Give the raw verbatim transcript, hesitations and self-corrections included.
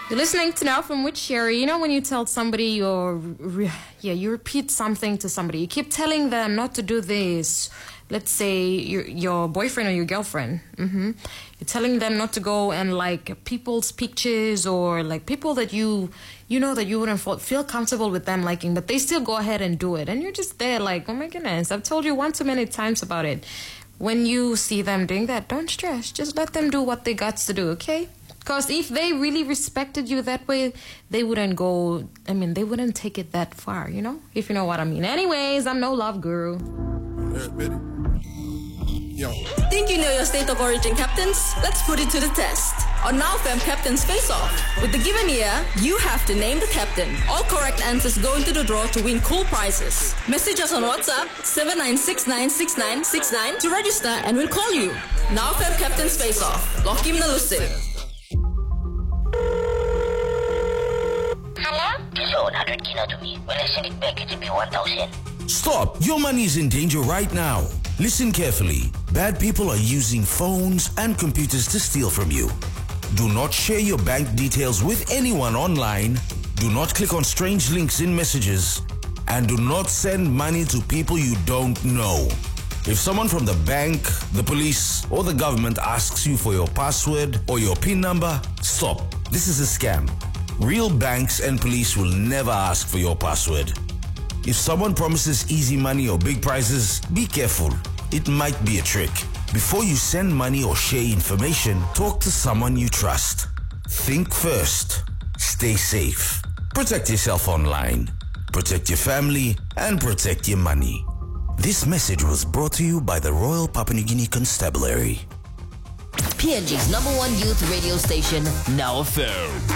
You're listening to Now from With Sherry. You know when you tell somebody you're, yeah, you repeat something to somebody. You keep telling them not to do this. Let's say your your boyfriend or your girlfriend. Mm-hmm. You're telling them not to go and like people's pictures or like people that you you know that you wouldn't feel comfortable with them liking, but they still go ahead and do it. And you're just there like, oh my goodness, I've told you one too many times about it. When you see them doing that, don't stress. Just let them do what they got to do, okay? Because if they really respected you that way, they wouldn't go, I mean, they wouldn't take it that far, you know? If you know what I mean. Anyways, I'm no love guru. Yo. Think you know your state of origin captains? Let's put it to the test. On Now Fam Captains Face Off. With the given year, you have to name the captain. All correct answers go into the draw to win cool prizes. Message us on WhatsApp seven nine six nine six nine six nine to register and we'll call you. Now Fam Captains Face Off. Lokim Nalusik. Hello? This is one hundred kina to me. When I send it back, it'll be one thousand. Stop! Your money is in danger right now. Listen carefully. Bad people are using phones and computers to steal from you. Do not share your bank details with anyone online. Do not click on strange links in messages. And do not send money to people you don't know. If someone from the bank, the police, or the government asks you for your password or your PIN number, stop. This is a scam. Real banks and police will never ask for your password. If someone promises easy money or big prizes, be careful. It might be a trick. Before you send money or share information, talk to someone you trust. Think first. Stay safe. Protect yourself online. Protect your family and protect your money. This message was brought to you by the Royal Papua New Guinea Constabulary. P N G's number one youth radio station, Now F M.